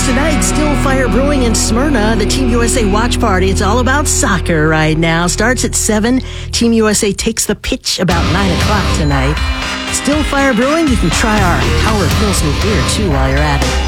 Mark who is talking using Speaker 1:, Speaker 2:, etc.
Speaker 1: tonight, still fire brewing in Smyrna. The Team USA watch party. It's all about soccer right now. Starts at 7. Team USA takes the pitch about 9 o'clock tonight. Still fire brewing. You can try our Howard Pilsner beer, too, while you're at it.